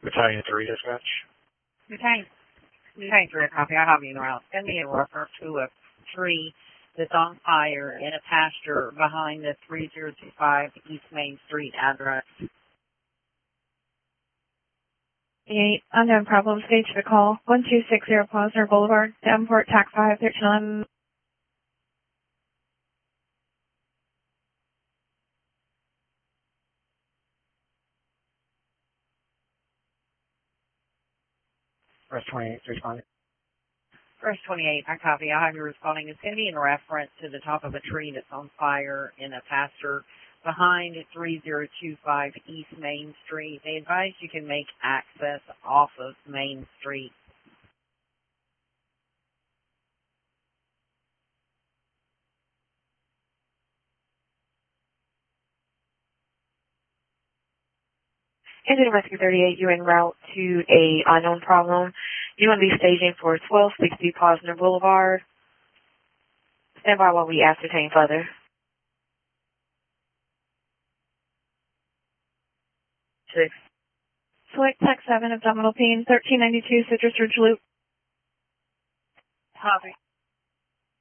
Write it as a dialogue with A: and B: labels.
A: Battalion 3 dispatch.
B: Battalion 3, copy. I have you in route. Send me a reference to a tree that's on fire in a pasture behind the 3025 East Main Street address.
C: 8, unknown problem, stage the call. 1260 Posner Boulevard, Davenport, TAC 5, 1311.
A: Press 28, responding.
B: Press 28, I copy. I have you responding. It's going to be in reference to the top of a tree that's on fire in a pasture behind 3025 East Main Street. They advise you can make access off of Main Street.
C: Engine Rescue 38, you're en route to a unknown problem. You want to be staging for 1260 Posner Boulevard. Stand by while we ascertain further. Select Tech 7, abdominal pain, 1392 Citrus Ridge Loop.
B: Copy.